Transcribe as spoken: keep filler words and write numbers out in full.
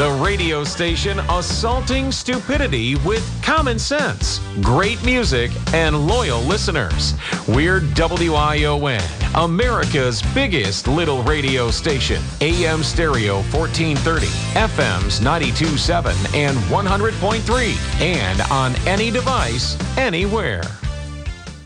The radio station assaulting stupidity with common sense, great music, and loyal listeners. We're W I O N, America's biggest little radio station. A M stereo fourteen thirty, F M's ninety-two point seven and one hundred point three, and on any device, anywhere.